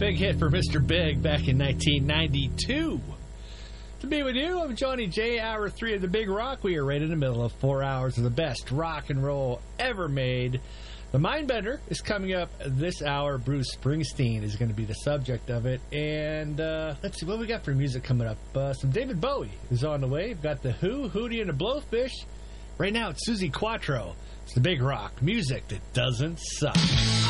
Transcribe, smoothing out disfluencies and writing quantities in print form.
Big hit for Mr. Big back in 1992. To be with you, I'm Johnny J. Hour 3 of the Big Rock. We are right in the middle of 4 hours of the best rock and roll ever made. The Mindbender is coming up this hour. Bruce Springsteen is going to be the subject of it. And let's see what we got for music coming up. Some David Bowie is on the way. We've got The Who, Hootie and the Blowfish. Right now, it's Suzi Quatro. It's the Big Rock. Music that doesn't suck.